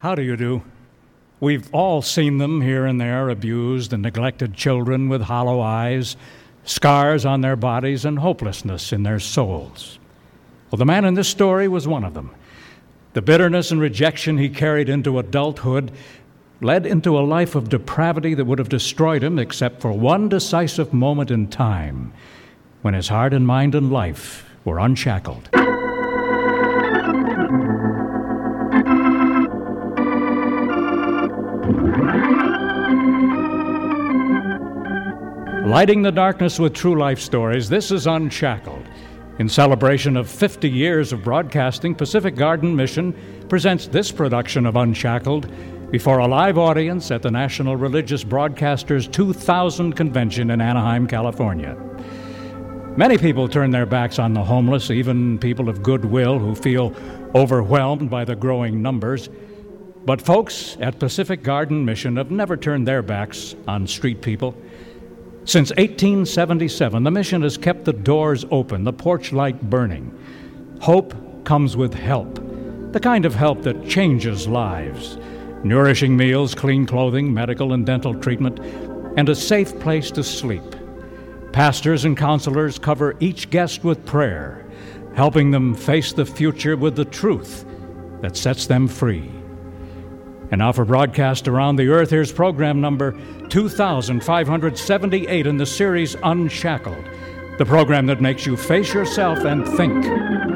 How do you do? We've all seen them here and there, abused and neglected children with hollow eyes, scars on their bodies, and hopelessness in their souls. Well, the man in this story was one of them. The bitterness and rejection he carried into adulthood led into a life of depravity that would have destroyed him except for one decisive moment in time when his heart and mind and life were unshackled. Lighting the darkness with true life stories, this is Unshackled. In celebration of 50 years of broadcasting, Pacific Garden Mission presents this production of Unshackled before a live audience at the National Religious Broadcasters 2000 convention in Anaheim, California. Many people turn their backs on the homeless, even people of goodwill who feel overwhelmed by the growing numbers. But folks at Pacific Garden Mission have never turned their backs on street people. Since 1877, the mission has kept the doors open, the porch light burning. Hope comes with help, the kind of help that changes lives. Nourishing meals, clean clothing, medical and dental treatment, and a safe place to sleep. Pastors and counselors cover each guest with prayer, helping them face the future with the truth that sets them free. And now for broadcast around the earth, here's program number 2578 in the series Unshackled, the program that makes you face yourself and think.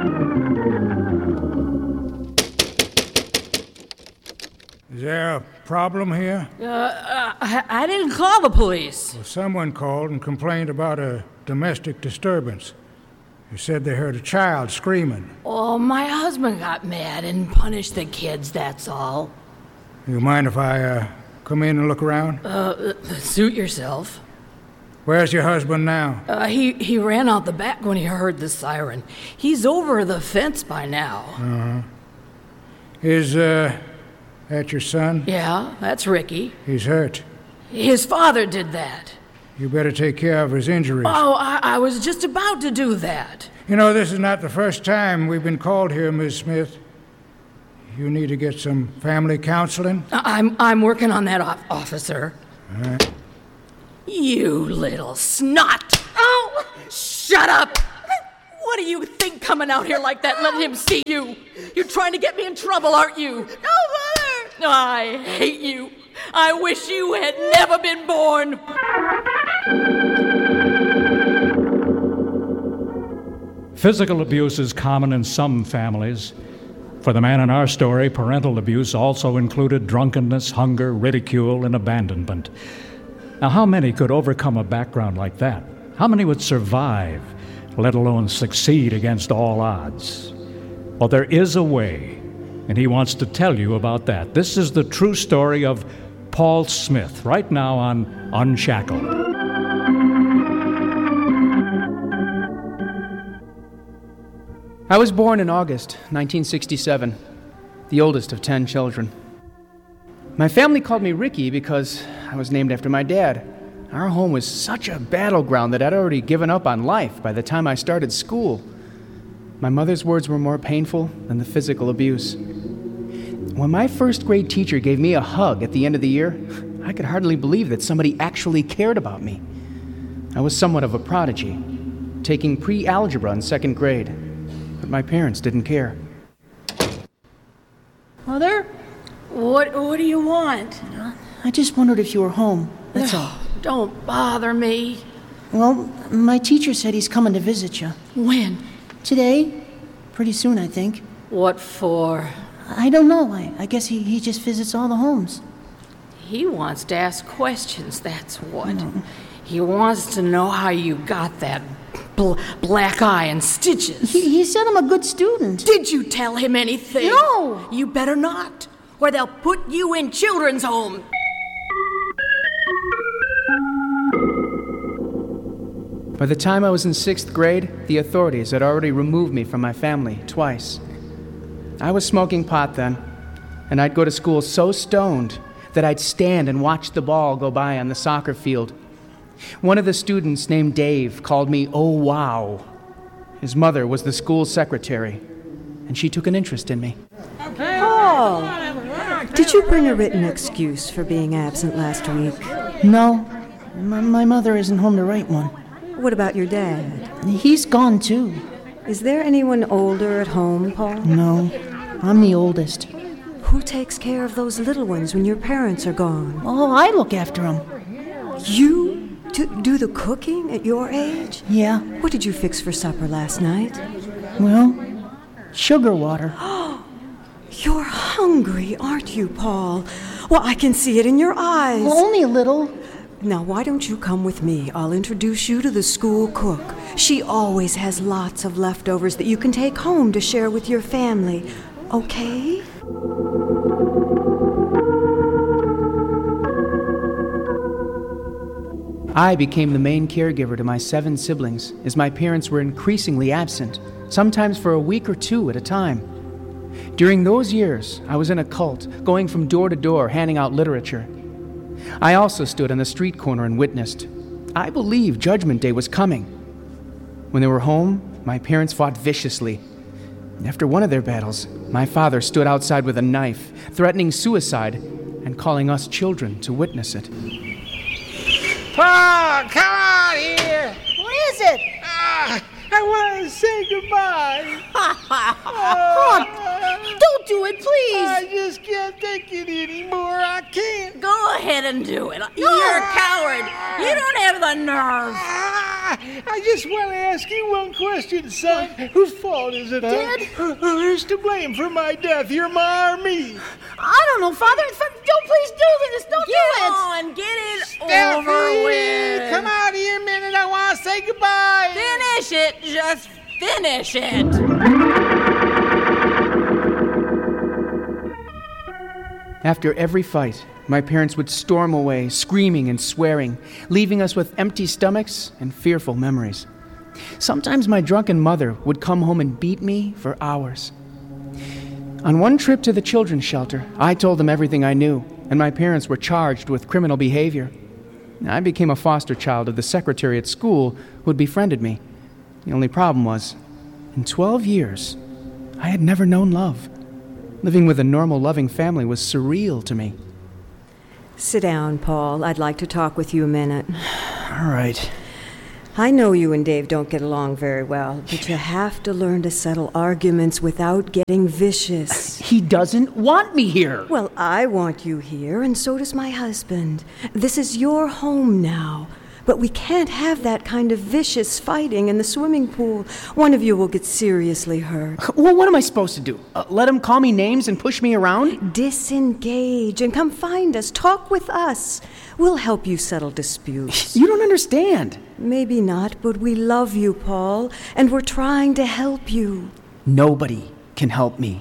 Is there a problem here? I didn't call the police. Well, someone called and complained about a domestic disturbance. They said they heard a child screaming. Oh, my husband got mad and punished the kids, that's all. You mind if I come in and look around? Suit yourself. Where's your husband now? He ran out the back when he heard the siren. He's over the fence by now. Uh-huh. Is, that your son? Yeah, that's Ricky. He's hurt. His father did that. You better take care of his injuries. Oh, I was just about to do that. You know, this is not the first time we've been called here, Miss Smith. You need to get some family counseling? I'm working on that, officer. All right. You little snot! Oh, shut up! What do you think coming out here like that, letting him see you? You're trying to get me in trouble, aren't you? No, Mother! I hate you. I wish you had never been born. Physical abuse is common in some families. For the man in our story, parental abuse also included drunkenness, hunger, ridicule, and abandonment. Now, how many could overcome a background like that? How many would survive, let alone succeed against all odds? Well, there is a way, and he wants to tell you about that. This is the true story of Paul Smith, right now on Unshackled. I was born in August 1967, the oldest of 10 children. My family called me Ricky because I was named after my dad. Our home was such a battleground that I'd already given up on life by the time I started school. My mother's words were more painful than the physical abuse. When my first grade teacher gave me a hug at the end of the year, I could hardly believe that somebody actually cared about me. I was somewhat of a prodigy, taking pre-algebra in second grade. But my parents didn't care. Mother? What do you want? I just wondered if you were home, that's all. Don't bother me. Well, my teacher said he's coming to visit you. When? Today? Pretty soon, I think. What for? I don't know. I guess he just visits all the homes. He wants to ask questions, that's what. He wants to know how you got that black eye and stitches. He said I'm a good student. Did you tell him anything? No. You better not, or they'll put you in children's home. By the time I was in 6th grade, the authorities had already removed me from my family twice. I was smoking pot then, and I'd go to school so stoned that I'd stand and watch the ball go by on the soccer field. One of the students, named Dave, called me, "Oh, wow." His mother was the school secretary, and she took an interest in me. Oh, Did you bring a written excuse for being absent last week? No, my mother isn't home to write one. What about your dad? He's gone, too. Is there anyone older at home, Paul? No, I'm the oldest. Who takes care of those little ones when your parents are gone? Oh, I look after them. You do the cooking at your age? Yeah, What did you fix for supper last night? well, sugar water. You're hungry, aren't you, Paul? Well, I can see it in your eyes. Only a little. Now, why don't you come with me? I'll introduce you to the school cook. She always has lots of leftovers that you can take home to share with your family. Okay? I became the main caregiver to my 7 siblings as my parents were increasingly absent, sometimes for a week or 2 at a time. During those years, I was in a cult, going from door to door handing out literature. I also stood on the street corner and witnessed. I believed Judgment Day was coming. When they were home, my parents fought viciously. After one of their battles, my father stood outside with a knife, threatening suicide and calling us children to witness it. Paul, come out here! What is it? I want to say goodbye. Don't do it, please. I just can't take it anymore. I can't. Go ahead and do it. You're a coward. You don't have the nerve. I just want to ask you one question, son. Whose fault is it, huh? Dad? Who's to blame for my death, your ma or me? I don't know, Father. Don't please do this. Don't do Get it. on. Get it Stephanie, over with. come out here a minute. I want to say goodbye. Finish it. Just finish it. After every fight, my parents would storm away, screaming and swearing, leaving us with empty stomachs and fearful memories. Sometimes my drunken mother would come home and beat me for hours. On one trip to the children's shelter, I told them everything I knew, and my parents were charged with criminal behavior. I became a foster child of the secretary at school who had befriended me. The only problem was, in 12 years, I had never known love. Living with a normal, loving family was surreal to me. Sit down, Paul. I'd like to talk with you a minute. All right. I know you and Dave don't get along very well, but you have to learn to settle arguments without getting vicious. He doesn't want me here. Well, I want you here, and so does my husband. This is your home now. But we can't have that kind of vicious fighting in the swimming pool. One of you will get seriously hurt. Well, what am I supposed to do? Let him call me names and push me around? Disengage and come find us. Talk with us. We'll help you settle disputes. You don't understand. Maybe not, but we love you, Paul, and we're trying to help you. Nobody can help me.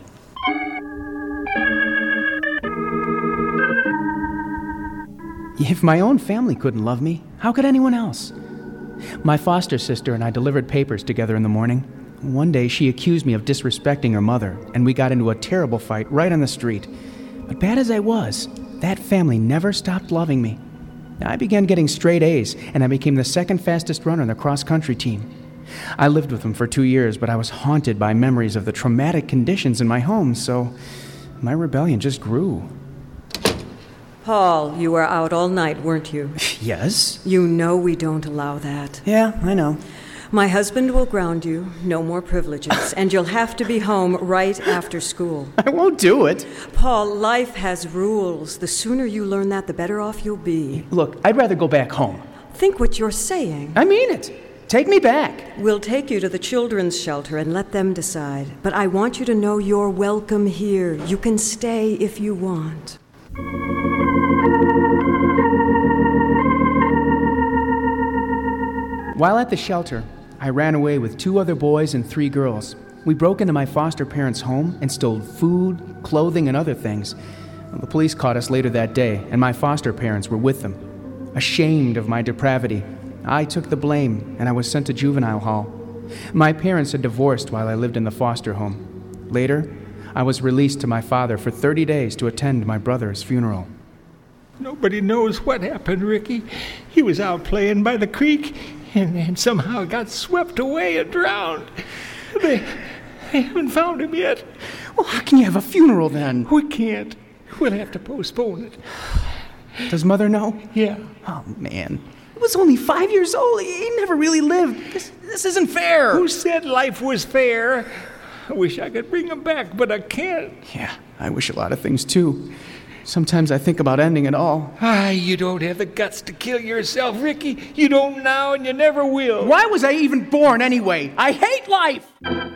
If my own family couldn't love me, how could anyone else? My foster sister and I delivered papers together in the morning. One day she accused me of disrespecting her mother, and we got into a terrible fight right on the street. But bad as I was, that family never stopped loving me. I began getting straight A's, and I became the second fastest runner on the cross-country team. I lived with them for 2 years, but I was haunted by memories of the traumatic conditions in my home, so my rebellion just grew. Paul, you were out all night, weren't you? Yes? You know we don't allow that. Yeah, I know. My husband will ground you, no more privileges, and you'll have to be home right after school. I won't do it. Paul, life has rules. The sooner you learn that, the better off you'll be. Look, I'd rather go back home. Think what you're saying. I mean it. Take me back. We'll take you to the children's shelter and let them decide. But I want you to know you're welcome here. You can stay if you want. While at the shelter, I ran away with 2 other boys and 3 girls. We broke into my foster parents' home and stole food, clothing, and other things. The police caught us later that day, and my foster parents were with them. Ashamed of my depravity, I took the blame, and I was sent to juvenile hall. My parents had divorced while I lived in the foster home. Later, I was released to my father for 30 days to attend my brother's funeral. Nobody knows what happened, Ricky. He was out playing by the creek and somehow got swept away and drowned. They haven't found him yet. Well, how can you have a funeral then? We can't. We'll have to postpone it. Does Mother know? Yeah. Oh, man. He was only 5 years old. He never really lived. This isn't fair. Who said life was fair? I wish I could bring him back, but I can't. Yeah, I wish a lot of things, too. Sometimes I think about ending it all. You don't have the guts to kill yourself, Ricky. You don't now, and you never will. Why was I even born anyway? I hate life!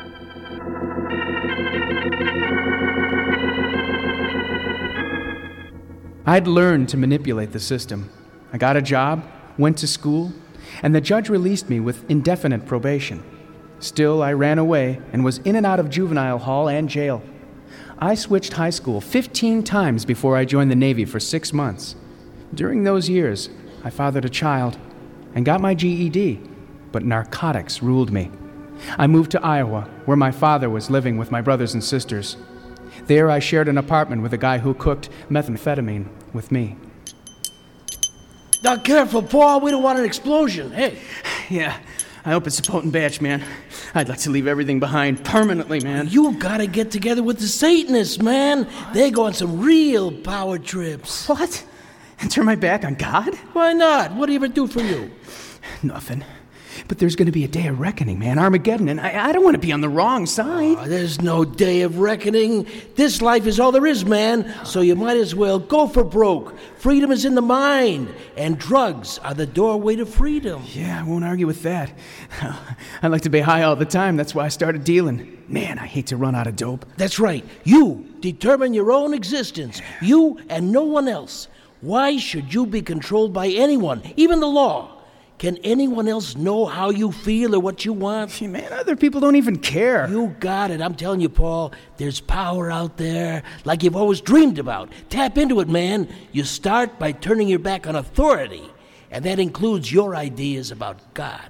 I'd learned to manipulate the system. I got a job, went to school, and the judge released me with indefinite probation. Still, I ran away and was in and out of juvenile hall and jail. I switched high school 15 times before I joined the Navy for 6 months. During those years, I fathered a child and got my GED, but narcotics ruled me. I moved to Iowa, where my father was living with my brothers and sisters. There, I shared an apartment with a guy who cooked methamphetamine with me. Now, careful, Paul. We don't want an explosion. Hey. Yeah, I hope it's a potent batch, man. I'd like to leave everything behind permanently, man. You gotta get together with the Satanists, man. They go on some real power trips. What? And turn my back on God? Why not? What do you ever do for you? Nothing. But there's going to be a day of reckoning, man. Armageddon, and I don't want to be on the wrong side. Oh, there's no day of reckoning. This life is all there is, man. So you might as well go for broke. Freedom is in the mind, and drugs are the doorway to freedom. Yeah, I won't argue with that. I like to be high all the time. That's why I started dealing. Man, I hate to run out of dope. That's right. You determine your own existence. You and no one else. Why should you be controlled by anyone, even the law? Can anyone else know how you feel or what you want? Man, other people don't even care. You got it. I'm telling you, Paul, there's power out there like you've always dreamed about. Tap into it, man. You start by turning your back on authority, and that includes your ideas about God.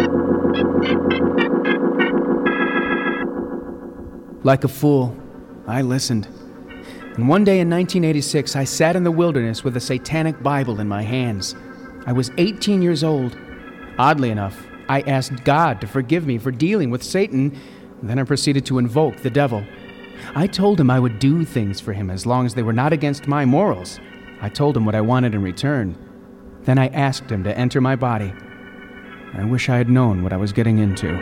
Like a fool, I listened. And one day in 1986, I sat in the wilderness with a satanic Bible in my hands. I was 18 years old. Oddly enough, I asked God to forgive me for dealing with Satan, then I proceeded to invoke the devil. I told him I would do things for him as long as they were not against my morals. I told him what I wanted in return. Then I asked him to enter my body. I wish I had known what I was getting into.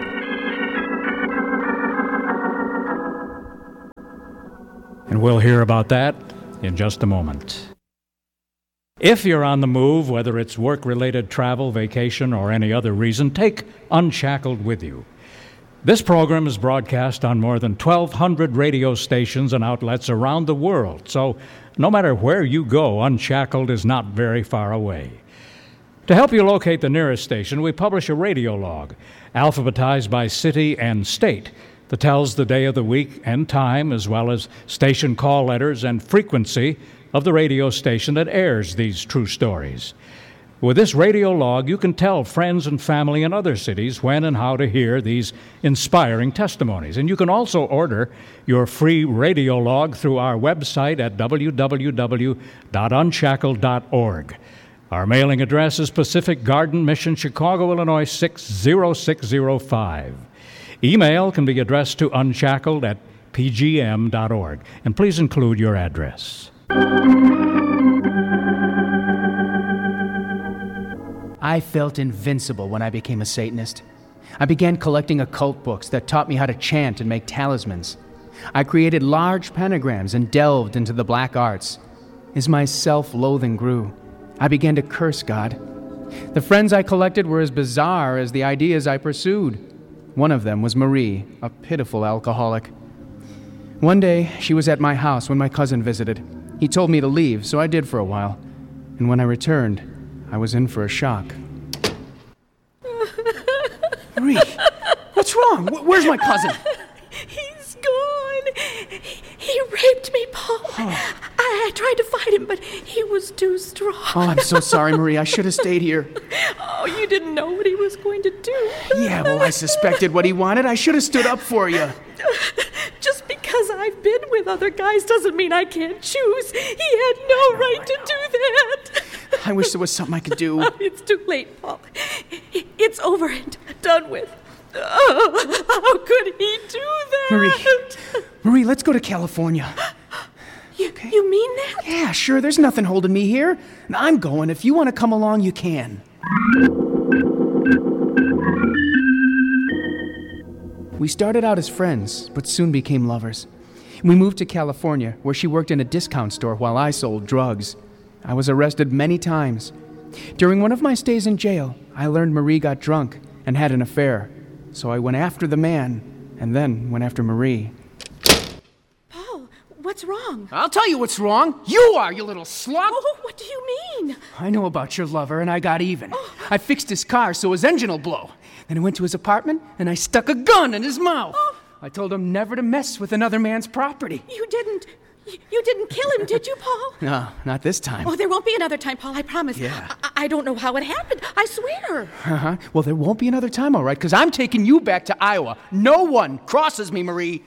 And we'll hear about that in just a moment. If you're on the move, whether it's work-related travel, vacation, or any other reason, take Unshackled with you. This program is broadcast on more than 1,200 radio stations and outlets around the world, so no matter where you go, Unshackled is not very far away. To help you locate the nearest station, we publish a radio log, alphabetized by city and state, that tells the day of the week and time, as well as station call letters and frequency of the radio station that airs these true stories. With this radio log, you can tell friends and family in other cities when and how to hear these inspiring testimonies. And you can also order your free radio log through our website at www.unshackled.org. Our mailing address is Pacific Garden Mission, Chicago, Illinois 60605. Email can be addressed to unshackled@pgm.org. And please include your address. I felt invincible when I became a Satanist. I began collecting occult books that taught me how to chant and make talismans. I created large pentagrams and delved into the black arts. As my self-loathing grew, I began to curse God. The friends I collected were as bizarre as the ideas I pursued. One of them was Marie, a pitiful alcoholic. One day, she was at my house when my cousin visited. He told me to leave, so I did for a while. And when I returned, I was in for a shock. Marie, what's wrong? Where's my cousin? He's gone. He raped me, Paul. Oh. I tried to fight him, but he was too strong. Oh, I'm so sorry, Marie. I should have stayed here. Oh, you didn't know what he was going to do. Yeah, well, I suspected what he wanted. I should have stood up for you. Just because I've been with other guys doesn't mean I can't choose. He had no right to do that. I wish there was something I could do. Oh, it's too late, Paul. It's over and done with. Oh, how could he do that? Marie, let's go to California. You okay? You mean that? Yeah, sure, there's nothing holding me here. I'm going. If you want to come along, you can. We started out as friends, but soon became lovers. We moved to California, where she worked in a discount store while I sold drugs. I was arrested many times. During one of my stays in jail, I learned Marie got drunk and had an affair. So I went after the man, and then went after Marie. Paul, what's wrong? I'll tell you what's wrong. You are, you little slut! Oh, what do you mean? I know about your lover, and I got even. I fixed his car so his engine will blow. Then I went to his apartment, and I stuck a gun in his mouth. I told him never to mess with another man's property. You didn't kill him, did you, Paul? No, not this time. Oh, there won't be another time, Paul, I promise. Yeah. I don't know how it happened, I swear. Uh-huh. Well, there won't be another time, all right, because I'm taking you back to Iowa. No one crosses me, Marie.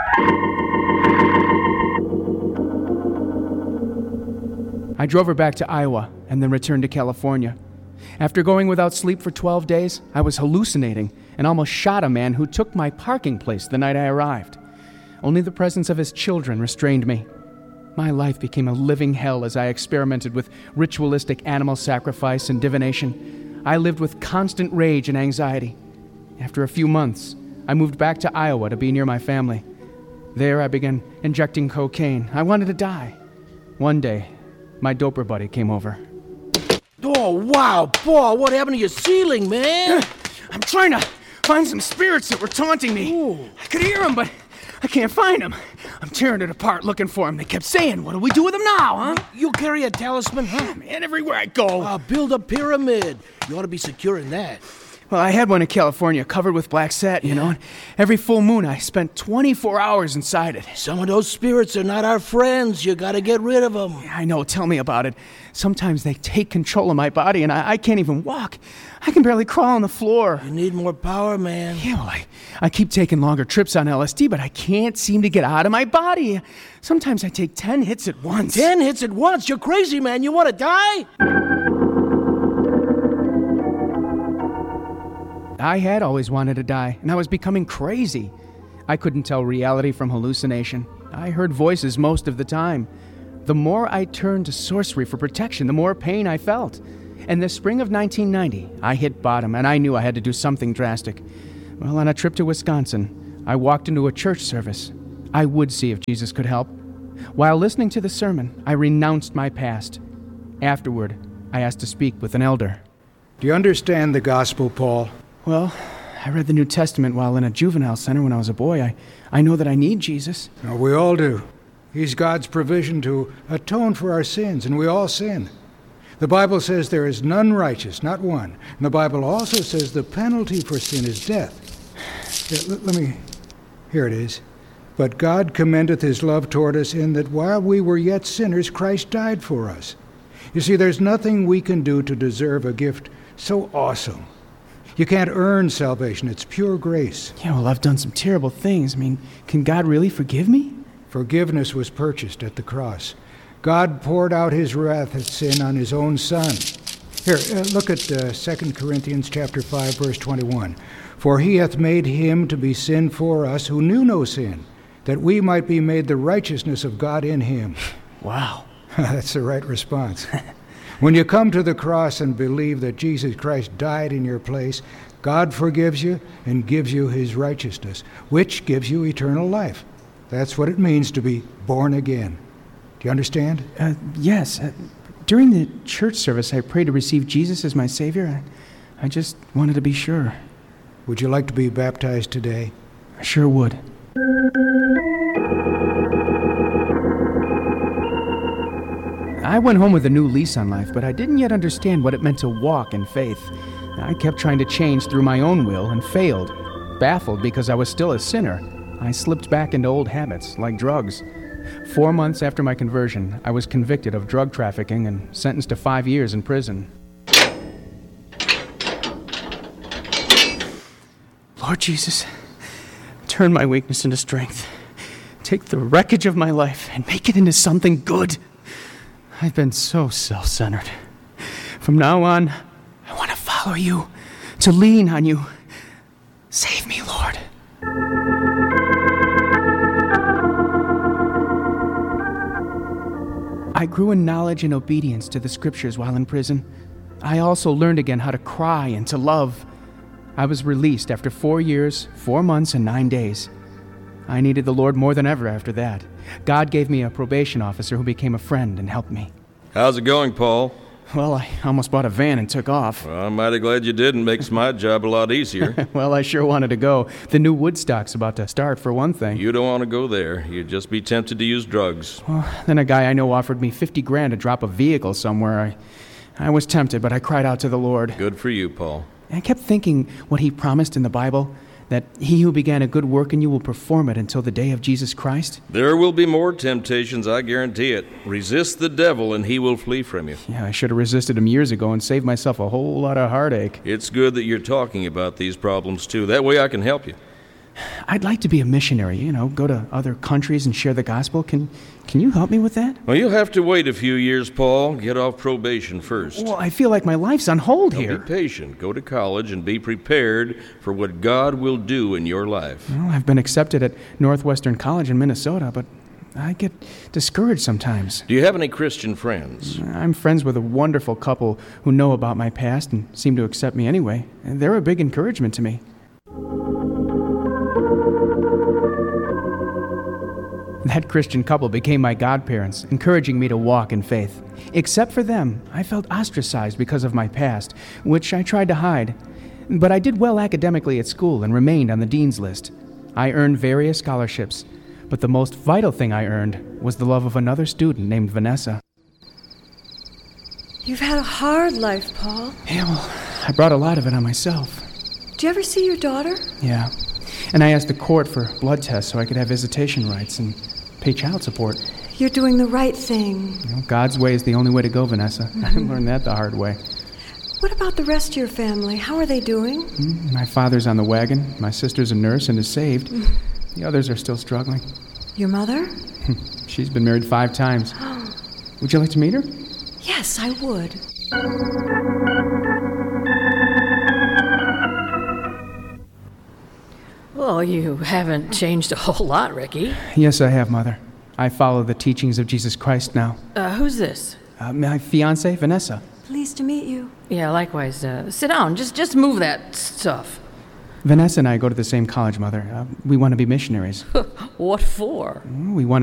I drove her back to Iowa and then returned to California. After going without sleep for 12 days, I was hallucinating and almost shot a man who took my parking place the night I arrived. Only the presence of his children restrained me. My life became a living hell as I experimented with ritualistic animal sacrifice and divination. I lived with constant rage and anxiety. After a few months, I moved back to Iowa to be near my family. There I began injecting cocaine. I wanted to die. One day, my doper buddy came over. Oh, wow, Paul, what happened to your ceiling, man? I'm trying to find some spirits that were taunting me. Ooh. I could hear them, but I can't find them. I'm tearing it apart looking for them. They kept saying, what do we do with them now, huh? You carry a talisman, huh? Man, everywhere I go. Build a pyramid. You ought to be secure in that. Well, I had one in California covered with black satin, you know, and every full moon I spent 24 hours inside it. Some of those spirits are not our friends. You gotta get rid of them. I know, tell me about it. Sometimes they take control of my body and I can't even walk. I can barely crawl on the floor. You need more power, man. Yeah, well, I keep taking longer trips on LSD, but I can't seem to get out of my body. Sometimes I take 10 hits at once. 10 hits at once? You're crazy, man. You want to die? I had always wanted to die, and I was becoming crazy. I couldn't tell reality from hallucination. I heard voices most of the time. The more I turned to sorcery for protection, the more pain I felt. In the spring of 1990, I hit bottom, and I knew I had to do something drastic. Well, on a trip to Wisconsin, I walked into a church service. I would see if Jesus could help. While listening to the sermon, I renounced my past. Afterward, I asked to speak with an elder. Do you understand the gospel, Paul? Well, I read the New Testament while in a juvenile center when I was a boy. I know that I need Jesus. No, we all do. He's God's provision to atone for our sins, and we all sin. The Bible says there is none righteous, not one. And the Bible also says the penalty for sin is death. Here it is. But God commendeth his love toward us in that while we were yet sinners, Christ died for us. You see, there's nothing we can do to deserve a gift so awesome. You can't earn salvation. It's pure grace. Yeah, well, I've done some terrible things. I mean, can God really forgive me? Forgiveness was purchased at the cross. God poured out his wrath at sin on his own Son. Here, look at 2 Corinthians chapter 5, verse 21. For he hath made him to be sin for us who knew no sin, that we might be made the righteousness of God in him. Wow. That's the right response. When you come to the cross and believe that Jesus Christ died in your place, God forgives you and gives you his righteousness, which gives you eternal life. That's what it means to be born again. Do you understand? Yes. During the church service, I prayed to receive Jesus as my Savior. I just wanted to be sure. Would you like to be baptized today? I sure would. I went home with a new lease on life, but I didn't yet understand what it meant to walk in faith. I kept trying to change through my own will and failed. Baffled because I was still a sinner, I slipped back into old habits, like drugs. 4 months after my conversion, I was convicted of drug trafficking and sentenced to 5 years in prison. Lord Jesus, turn my weakness into strength. Take the wreckage of my life and make it into something good. I've been so self-centered. From now on, I want to follow you, to lean on you. Save me, Lord. I grew in knowledge and obedience to the scriptures while in prison. I also learned again how to cry and to love. I was released after 4 years, 4 months, and 9 days. I needed the Lord more than ever after that. God gave me a probation officer who became a friend and helped me. How's it going, Paul? Well, I almost bought a van and took off. Well, I'm mighty glad you didn't. Makes my job a lot easier. Well, I sure wanted to go. The new Woodstock's about to start, for one thing. You don't want to go there. You'd just be tempted to use drugs. Well, then a guy I know offered me $50,000 to drop a vehicle somewhere. I was tempted, but I cried out to the Lord. Good for you, Paul. I kept thinking what he promised in the Bible, that he who began a good work in you will perform it until the day of Jesus Christ. There will be more temptations, I guarantee it. Resist the devil and he will flee from you. Yeah, I should have resisted him years ago and saved myself a whole lot of heartache. It's good that you're talking about these problems, too. That way I can help you. I'd like to be a missionary, go to other countries and share the gospel. Can you help me with that? Well, you'll have to wait a few years, Paul. Get off probation first. Well, I feel like my life's on hold here. Be patient. Go to college and be prepared for what God will do in your life. Well, I've been accepted at Northwestern College in Minnesota, but I get discouraged sometimes. Do you have any Christian friends? I'm friends with a wonderful couple who know about my past and seem to accept me anyway. They're a big encouragement to me. That Christian couple became my godparents, encouraging me to walk in faith. Except for them, I felt ostracized because of my past, which I tried to hide. But I did well academically at school and remained on the dean's list. I earned various scholarships, but the most vital thing I earned was the love of another student named Vanessa. You've had a hard life, Paul. Yeah, well, I brought a lot of it on myself. Do you ever see your daughter? Yeah, and I asked the court for blood tests so I could have visitation rights and pay child support. You're doing the right thing. God's way is the only way to go, Vanessa. I learned that the hard way. What about the rest of your family? How are they doing? My father's on the wagon. My sister's a nurse and is saved. The others are still struggling. Your mother? She's been married 5 times. Would you like to meet her? Yes, I would. Well, you haven't changed a whole lot, Ricky. Yes, I have, Mother. I follow the teachings of Jesus Christ now. Who's this? My fiancée, Vanessa. Pleased to meet you. Yeah, likewise. Sit down. Just move that stuff. Vanessa and I go to the same college, Mother. We want to be missionaries. What for? We want